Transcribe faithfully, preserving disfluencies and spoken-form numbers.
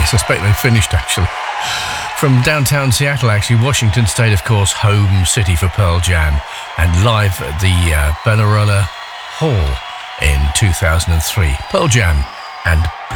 I suspect they finished, actually. From downtown Seattle, actually, Washington State, of course, home city for Pearl Jam, and live at the uh, Benarola Hall in two thousand three. Pearl Jam and